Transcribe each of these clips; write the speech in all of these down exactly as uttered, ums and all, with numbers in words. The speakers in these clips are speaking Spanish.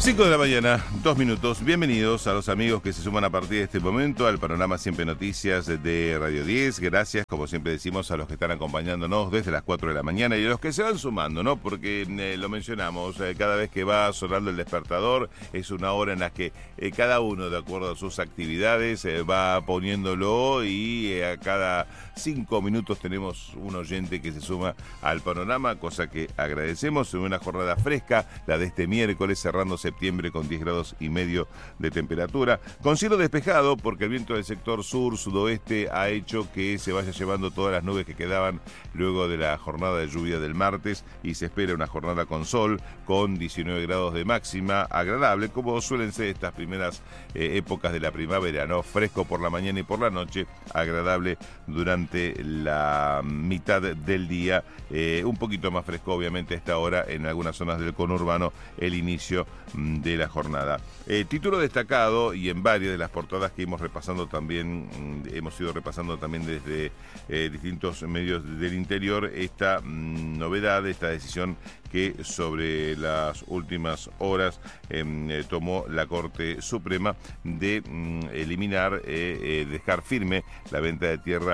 cinco de la mañana, dos minutos. Bienvenidos a los amigos que se suman a partir de este momento al Panorama Siempre Noticias de Radio diez. Gracias, como siempre decimos, a los que están acompañándonos desde las cuatro de la mañana y a los que se van sumando, ¿no? Porque eh, lo mencionamos, eh, cada vez que va sonando el despertador es una hora en la que eh, cada uno, de acuerdo a sus actividades, eh, va poniéndolo y eh, a cada cinco minutos tenemos un oyente que se suma al panorama, cosa que agradecemos en una jornada fresca, la de este miércoles, cerrando septiembre con diez grados y medio de temperatura, con cielo despejado porque el viento del sector sur-sudoeste ha hecho que se vaya llevando todas las nubes que quedaban luego de la jornada de lluvia del martes y se espera una jornada con sol, con diecinueve grados de máxima, agradable, como suelen ser estas primeras eh, épocas de la primavera, ¿no? Fresco por la mañana y por la noche, agradable durante la mitad del día, eh, un poquito más fresco obviamente a esta hora en algunas zonas del conurbano, el inicio de la jornada. Eh, título destacado y en varias de las portadas que hemos repasando también, hemos ido repasando también desde eh, distintos medios del interior, esta mm, novedad, esta decisión que sobre las últimas horas eh, tomó la Corte Suprema de mm, eliminar, eh, eh, dejar firme la venta de tierra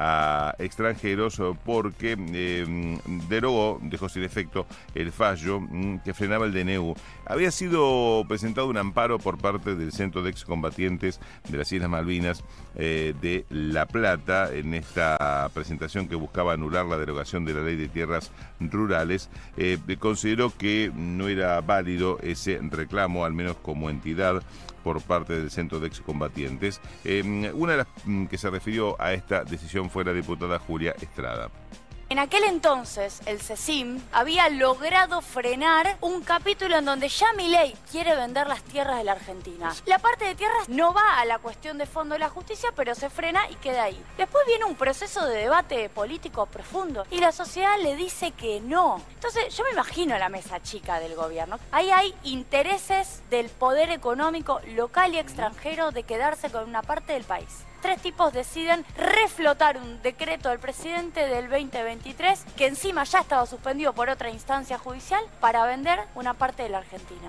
a extranjeros porque eh, derogó, dejó sin efecto el fallo mm, que frenaba el D N U. Había sido presentado un amparo por parte del Centro de Excombatientes de las Islas Malvinas eh, de La Plata en esta presentación que buscaba anular la derogación de la Ley de Tierras Rurales. Eh, consideró que no era válido ese reclamo, al menos como entidad, por parte del Centro de Excombatientes. Eh, una de las que se refirió a esta decisión fue la diputada Julia Estrada. En aquel entonces, el CECIM había logrado frenar un capítulo en donde ya Milei quiere vender las tierras de la Argentina. La parte de tierras no va a la cuestión de fondo de la justicia, pero se frena y queda ahí. Después viene un proceso de debate político profundo y la sociedad le dice que no. Entonces, yo me imagino la mesa chica del gobierno. Ahí hay intereses del poder económico local y extranjero de quedarse con una parte del país. Tres tipos deciden reflotar un decreto del presidente del veinte veintitrés que encima ya estaba suspendido por otra instancia judicial para vender una parte de la Argentina.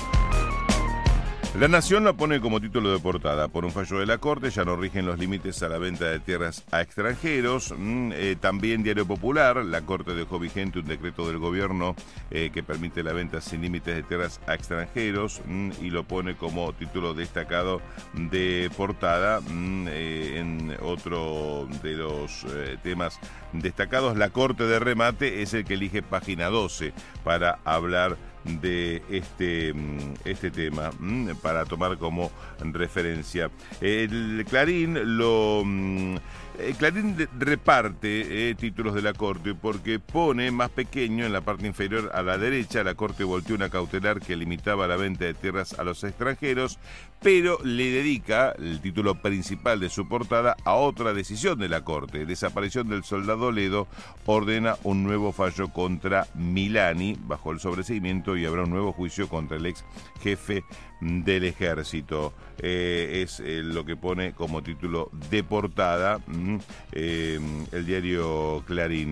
La Nación lo pone como título de portada. Por un fallo de la Corte ya no rigen los límites a la venta de tierras a extranjeros. Mm, eh, también Diario Popular, la Corte dejó vigente un decreto del gobierno eh, que permite la venta sin límites de tierras a extranjeros mm, y lo pone como título destacado de portada. Mm, eh, en otro de los eh, temas destacados, la Corte de Remate es el que elige Página doce para hablar de este, este tema, para tomar como referencia. El Clarín lo... El Clarín reparte eh, títulos de la Corte porque pone más pequeño en la parte inferior a la derecha. La Corte volteó una cautelar que limitaba la venta de tierras a los extranjeros, pero le dedica el título principal de su portada a otra decisión de la Corte. Desaparición del soldado Ledo ordena un nuevo fallo contra Milani bajo el sobreseimiento y habrá un nuevo juicio contra el ex jefe del ejército. Eh, es eh, lo que pone como título de portada mm, eh, el diario Clarín.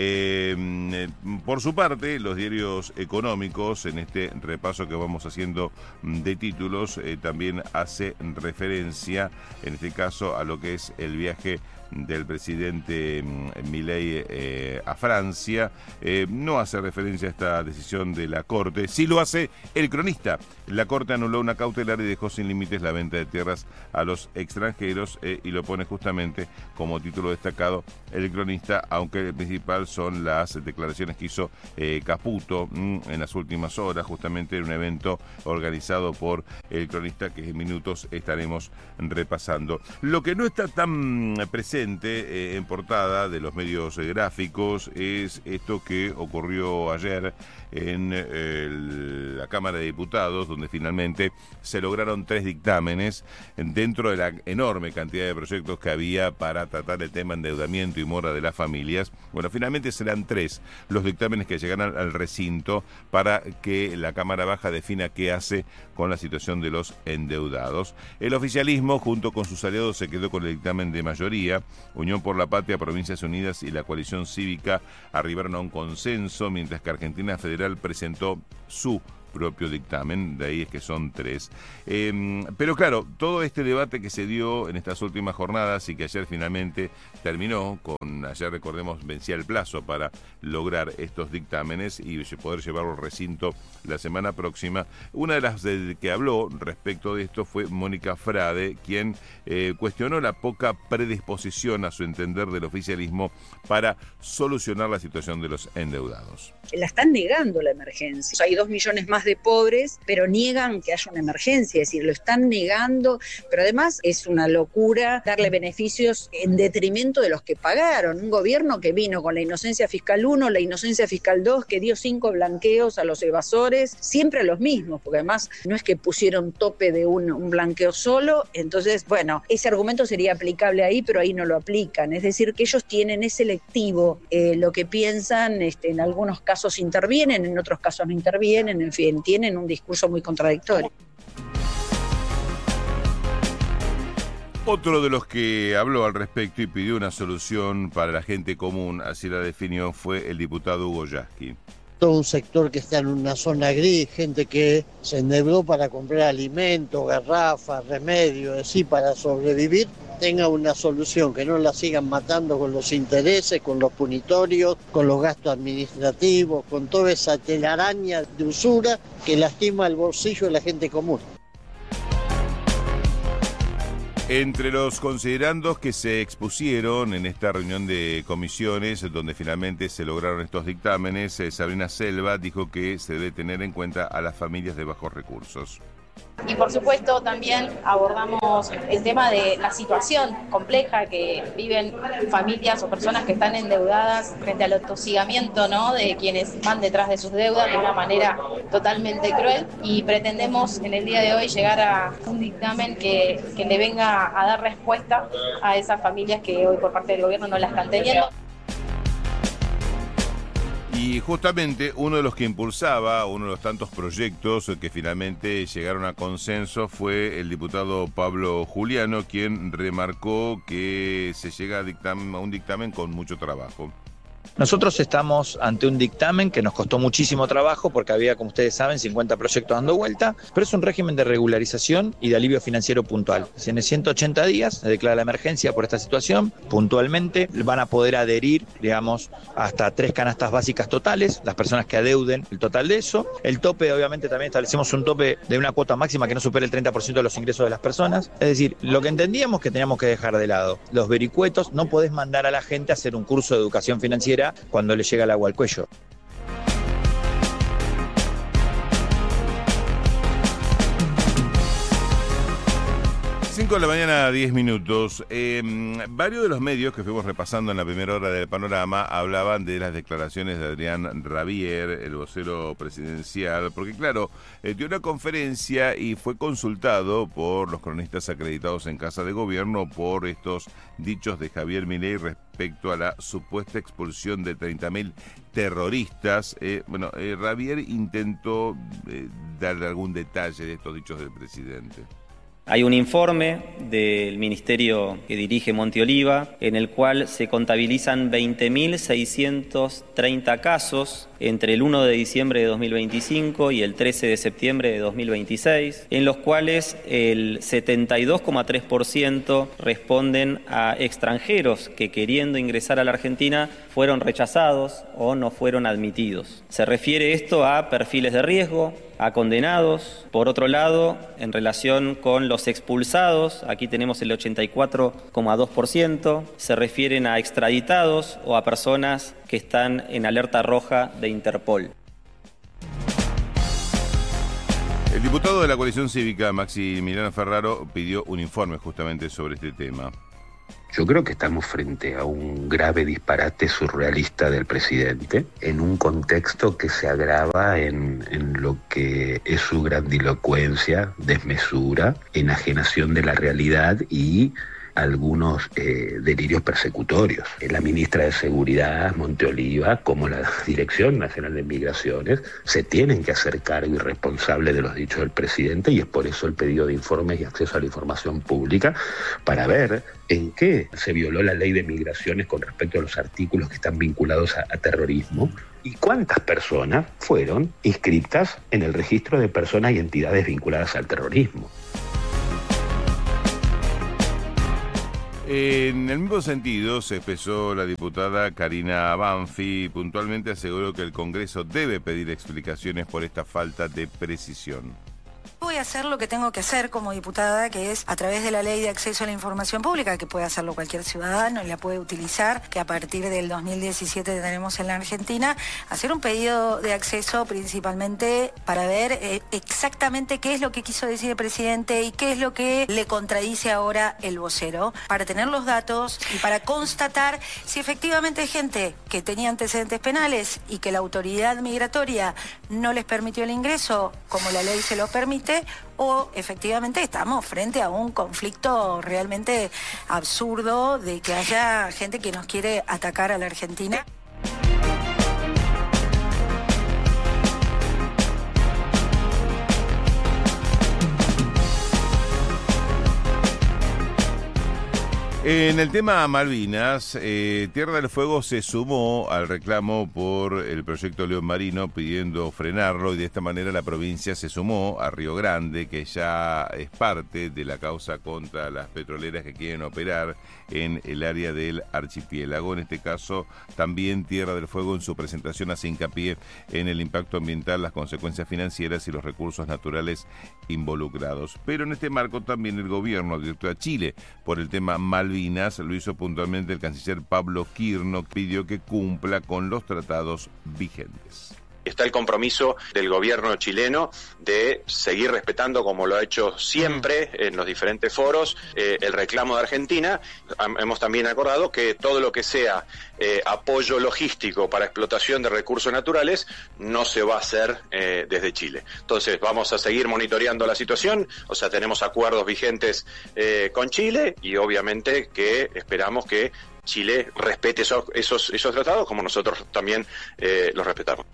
Eh, por su parte, los diarios económicos, en este repaso que vamos haciendo de títulos, eh, también hace referencia, en este caso, a lo que es el viaje del presidente Milei eh, a Francia. Eh, no hace referencia a esta decisión de la Corte, sí lo hace El Cronista. La Corte anuló una cautelar y dejó sin límites la venta de tierras a los extranjeros eh, y lo pone justamente como título destacado El Cronista, aunque el principal son las declaraciones que hizo eh, Caputo mmm, en las últimas horas, justamente en un evento organizado por El Cronista que en minutos estaremos repasando. Lo que no está tan presente Eh, en portada de los medios eh, gráficos es esto que ocurrió ayer en eh, el, la Cámara de Diputados, donde finalmente se lograron tres dictámenes dentro de la enorme cantidad de proyectos que había para tratar el tema endeudamiento y mora de las familias. Bueno, finalmente serán tres los dictámenes que llegarán al recinto para que la Cámara Baja defina qué hace con la situación de los endeudados. El oficialismo, junto con sus aliados, se quedó con el dictamen de mayoría. Unión por la Patria, Provincias Unidas y la coalición cívica arribaron a un consenso, mientras que Argentina Federal presentó su propio dictamen, de ahí es que son tres. Eh, pero claro, todo este debate que se dio en estas últimas jornadas y que ayer finalmente terminó, con ayer recordemos vencía el plazo para lograr estos dictámenes y poder llevarlo al recinto la semana próxima. Una de las de que habló respecto de esto fue Mónica Frade, quien eh, cuestionó la poca predisposición a su entender del oficialismo para solucionar la situación de los endeudados. La están negando la emergencia. O sea, hay dos millones más de pobres, pero niegan que haya una emergencia, es decir, lo están negando, pero además es una locura darle beneficios en detrimento de los que pagaron. Un gobierno que vino con la inocencia fiscal uno, la inocencia fiscal dos, que dio cinco blanqueos a los evasores, siempre a los mismos, porque además no es que pusieron tope de un, un blanqueo solo. Entonces, bueno, ese argumento sería aplicable ahí, pero ahí no lo aplican. Es decir, que ellos tienen, es selectivo eh, lo que piensan, este, en algunos casos intervienen, en otros casos no intervienen, en fin, tienen un discurso muy contradictorio. Otro de los que habló al respecto y pidió una solución para la gente común, así la definió, fue el diputado Hugo Yasky. Todo un sector que está en una zona gris, gente que se endeudó para comprar alimentos, garrafas, remedios, así para sobrevivir, tenga una solución, que no la sigan matando con los intereses, con los punitorios, con los gastos administrativos, con toda esa telaraña de usura que lastima el bolsillo de la gente común. Entre los considerandos que se expusieron en esta reunión de comisiones, donde finalmente se lograron estos dictámenes, Sabrina Selva dijo que se debe tener en cuenta a las familias de bajos recursos. Y por supuesto también abordamos el tema de la situación compleja que viven familias o personas que están endeudadas frente al atosigamiento, ¿no?, de quienes van detrás de sus deudas de una manera totalmente cruel, y pretendemos en el día de hoy llegar a un dictamen que, que le venga a dar respuesta a esas familias que hoy por parte del gobierno no la están teniendo. Y justamente uno de los que impulsaba, uno de los tantos proyectos que finalmente llegaron a consenso, fue el diputado Pablo Juliano, quien remarcó que se llega a, dictamen, a un dictamen con mucho trabajo. Nosotros estamos ante un dictamen que nos costó muchísimo trabajo porque había, como ustedes saben, cincuenta proyectos dando vuelta, pero es un régimen de regularización y de alivio financiero puntual. Si en ciento ochenta días se declara la emergencia por esta situación, puntualmente van a poder adherir, digamos, hasta tres canastas básicas totales, las personas que adeuden el total de eso. El tope, obviamente, también establecemos un tope de una cuota máxima que no supere el treinta por ciento de los ingresos de las personas. Es decir, lo que entendíamos que teníamos que dejar de lado, los vericuetos, no podés mandar a la gente a hacer un curso de educación financiera cuando le llega el agua al cuello. cinco de la mañana, diez minutos. Eh, varios de los medios que fuimos repasando en la primera hora del panorama hablaban de las declaraciones de Adrián Rabier, el vocero presidencial, porque claro, eh, dio una conferencia y fue consultado por los cronistas acreditados en Casa de Gobierno por estos dichos de Javier Milei respecto a la supuesta expulsión de treinta mil terroristas. Eh, bueno, eh, Rabier intentó eh, darle algún detalle de estos dichos del presidente. Hay un informe del ministerio que dirige Monti Oliva en el cual se contabilizan veinte mil seiscientos treinta casos entre el uno de diciembre de dos mil veinticinco y el trece de septiembre de dos mil veintiséis, en los cuales el setenta y dos coma tres por ciento responden a extranjeros que, queriendo ingresar a la Argentina, fueron rechazados o no fueron admitidos. Se refiere esto a perfiles de riesgo, a condenados. Por otro lado, en relación con los expulsados, aquí tenemos el ochenta y cuatro coma dos por ciento, se refieren a extraditados o a personas que están en alerta roja de Interpol. El diputado de la coalición cívica, Maximiliano Ferraro, pidió un informe justamente sobre este tema. Yo creo que estamos frente a un grave disparate surrealista del presidente en un contexto que se agrava en, en lo que es su grandilocuencia, desmesura, enajenación de la realidad y algunos eh, delirios persecutorios. La ministra de Seguridad, Monteoliva, como la Dirección Nacional de Migraciones, se tienen que hacer cargo y responsable de los dichos del presidente, y es por eso el pedido de informes y acceso a la información pública, para ver en qué se violó la ley de migraciones con respecto a los artículos que están vinculados a, a terrorismo, y cuántas personas fueron inscritas en el registro de personas y entidades vinculadas al terrorismo. En el mismo sentido se expresó la diputada Karina Banfi. Puntualmente aseguró que el Congreso debe pedir explicaciones por esta falta de precisión. Voy a hacer lo que tengo que hacer como diputada, que es a través de la Ley de Acceso a la Información Pública, que puede hacerlo cualquier ciudadano y la puede utilizar, que a partir del dos mil diecisiete tenemos en la Argentina, hacer un pedido de acceso principalmente para ver eh, exactamente qué es lo que quiso decir el presidente y qué es lo que le contradice ahora el vocero, para tener los datos y para constatar si efectivamente hay gente que tenía antecedentes penales y que la autoridad migratoria no les permitió el ingreso, como la ley se lo permite, o efectivamente estamos frente a un conflicto realmente absurdo de que haya gente que nos quiere atacar a la Argentina. En el tema Malvinas, eh, Tierra del Fuego se sumó al reclamo por el proyecto León Marino pidiendo frenarlo, y de esta manera la provincia se sumó a Río Grande, que ya es parte de la causa contra las petroleras que quieren operar en el área del archipiélago. En este caso, también Tierra del Fuego en su presentación hace hincapié en el impacto ambiental, las consecuencias financieras y los recursos naturales involucrados. Pero en este marco también el gobierno advirtió a Chile por el tema Malvinas. Lo hizo puntualmente el canciller Pablo Kirchner, pidió que cumpla con los tratados vigentes. Está el compromiso del gobierno chileno de seguir respetando, como lo ha hecho siempre en los diferentes foros, eh, el reclamo de Argentina. Hemos también acordado que todo lo que sea eh, apoyo logístico para explotación de recursos naturales no se va a hacer eh, desde Chile. Entonces vamos a seguir monitoreando la situación, o sea, tenemos acuerdos vigentes eh, con Chile, y obviamente que esperamos que Chile respete esos, esos, esos tratados, como nosotros también eh, los respetamos.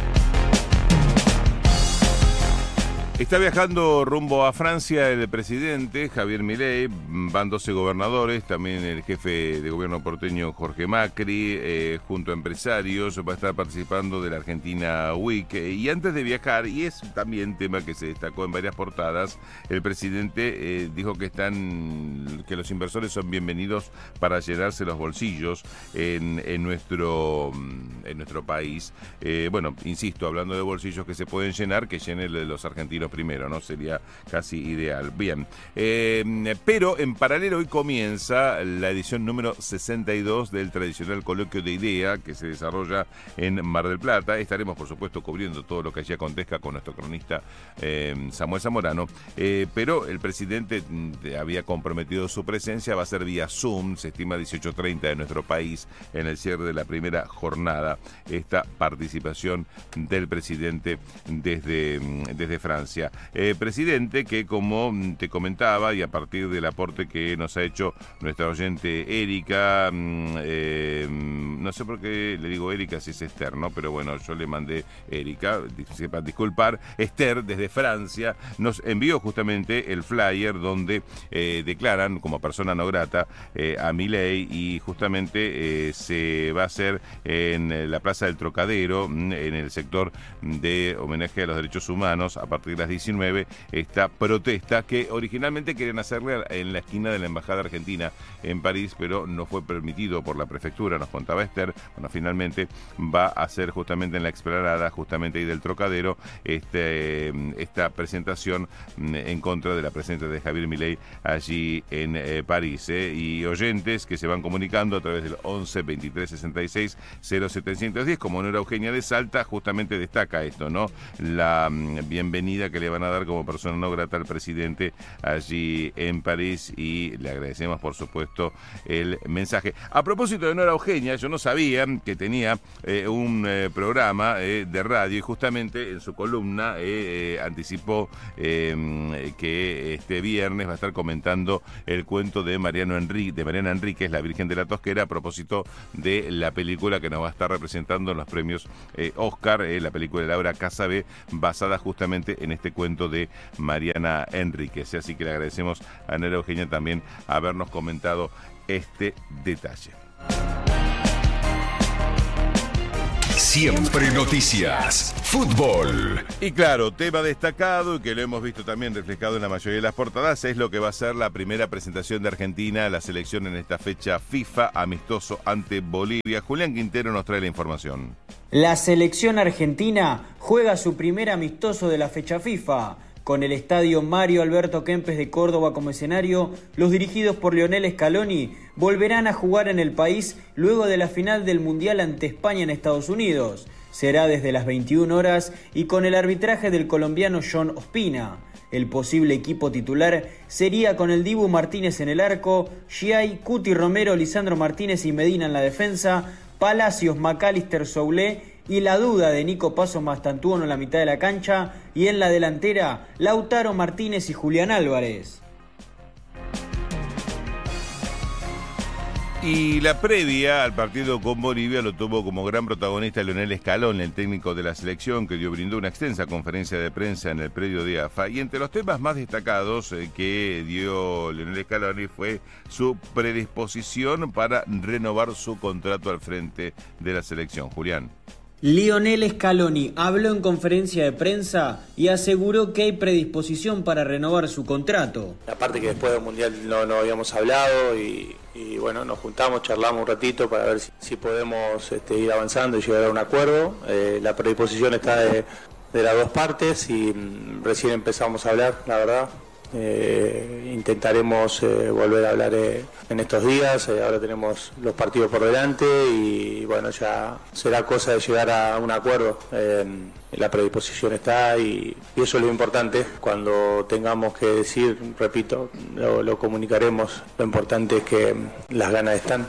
Está viajando rumbo a Francia el presidente Javier Milei, van doce gobernadores, también el jefe de gobierno porteño Jorge Macri, eh, junto a empresarios, va a estar participando de la Argentina Week. Y antes de viajar, y es también tema que se destacó en varias portadas, el presidente eh, dijo que están, que los inversores son bienvenidos para llenarse los bolsillos en, en nuestro en nuestro país. Eh, bueno, insisto, hablando de bolsillos que se pueden llenar, que llenen los argentinos primero, ¿no? Sería casi ideal. Bien, eh, pero en paralelo hoy comienza la edición número sesenta y dos del tradicional coloquio de IDEA que se desarrolla en Mar del Plata. Estaremos, por supuesto, cubriendo todo lo que allí acontezca con nuestro cronista eh, Samuel Zamorano, eh, pero el presidente había comprometido su presencia, va a ser vía Zoom, se estima dieciocho treinta de nuestro país, en el cierre de la primera jornada, esta participación del presidente desde, desde Francia. Eh, presidente que, como te comentaba, y a partir del aporte que nos ha hecho nuestra oyente Erika, eh, no sé por qué le digo Erika si es Esther, ¿no? Pero bueno, yo le mandé Erika, sepa disculpar, Esther desde Francia nos envió justamente el flyer donde eh, declaran como persona no grata eh, a Milei, y justamente eh, se va a hacer en la Plaza del Trocadero, en el sector de homenaje a los derechos humanos, a partir de las diecinueve, esta protesta que originalmente querían hacerle en la esquina de la Embajada Argentina en París, pero no fue permitido por la prefectura, nos contaba Esther. Bueno, finalmente va a ser justamente en la explanada, justamente ahí del Trocadero, este, esta presentación en contra de la presencia de Javier Milei allí en eh, París. Eh, y oyentes que se van comunicando a través del once veintitrés sesenta y seis cero setecientos diez, como Nora Eugenia de Salta, justamente destaca esto, ¿no? La mm, bienvenida que que le van a dar como persona no grata al presidente allí en París, y le agradecemos por supuesto el mensaje. A propósito de Nora Eugenia, yo no sabía que tenía eh, un eh, programa eh, de radio, y justamente en su columna eh, eh, anticipó eh, que este viernes va a estar comentando el cuento de Mariano Enrique, de Mariana Enríquez, La Virgen de la Tosquera, a propósito de la película que nos va a estar representando en los premios eh, Oscar, eh, la película de Laura Casabé, basada justamente en este cuento de Mariana Enríquez. Así que le agradecemos a Nora Eugenia también habernos comentado este detalle. Siempre noticias. Fútbol. Y claro, tema destacado y que lo hemos visto también reflejado en la mayoría de las portadas, es lo que va a ser la primera presentación de Argentina a la selección en esta fecha FIFA amistoso ante Bolivia. Julián Quintero nos trae la información. La selección argentina juega su primer amistoso de la fecha FIFA. Con el estadio Mario Alberto Kempes de Córdoba como escenario, los dirigidos por Lionel Scaloni volverán a jugar en el país luego de la final del Mundial ante España en Estados Unidos. Será desde las veintiuna horas y con el arbitraje del colombiano John Ospina. El posible equipo titular sería con el Dibu Martínez en el arco, Giai, Cuti Romero, Lisandro Martínez y Medina en la defensa, Palacios, McAllister, Soulé y la duda de Nico Paso Mastantuono en la mitad de la cancha, y en la delantera Lautaro Martínez y Julián Álvarez. Y la previa al partido con Bolivia lo tuvo como gran protagonista Lionel Scaloni, el técnico de la selección, que dio brindó una extensa conferencia de prensa en el predio de A F A. Y entre los temas más destacados eh, que dio Lionel Scaloni fue su predisposición para renovar su contrato al frente de la selección. Julián. Lionel Scaloni habló en conferencia de prensa y aseguró que hay predisposición para renovar su contrato. Aparte que después del Mundial no, no habíamos hablado y, y bueno, nos juntamos, charlamos un ratito para ver si, si podemos este, ir avanzando y llegar a un acuerdo. Eh, la predisposición está de, de las dos partes y mm, recién empezamos a hablar, la verdad. Eh, intentaremos eh, volver a hablar eh, en estos días. Eh, ahora tenemos los partidos por delante y bueno, ya será cosa de llegar a un acuerdo. Eh, la predisposición está y, y eso es lo importante. Cuando tengamos que decir, repito, lo, lo comunicaremos. Lo importante es que las ganas están.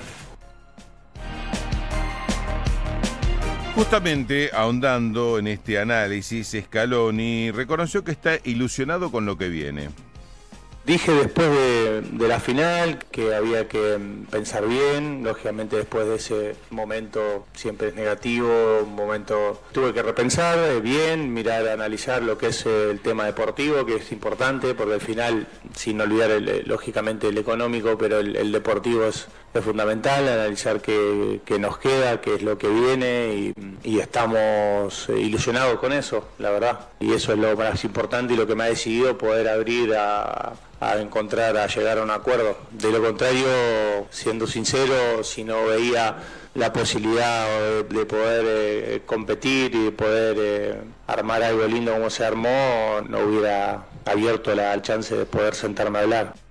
Justamente ahondando en este análisis, Scaloni reconoció que está ilusionado con lo que viene. Dije después de, de la final que había que pensar bien, lógicamente después de ese momento siempre es negativo, un momento tuve que repensar bien, mirar, analizar lo que es el tema deportivo, que es importante, porque al final, sin olvidar el, lógicamente el económico, pero el, el deportivo es, es fundamental, analizar qué, qué nos queda, qué es lo que viene y, y estamos ilusionados con eso, la verdad. Y eso es lo más importante y lo que me ha decidido poder abrir a... a encontrar, a llegar a un acuerdo. De lo contrario, siendo sincero, si no veía la posibilidad de, de poder eh, competir y poder eh, armar algo lindo como se armó, no hubiera abierto la chance de poder sentarme a hablar.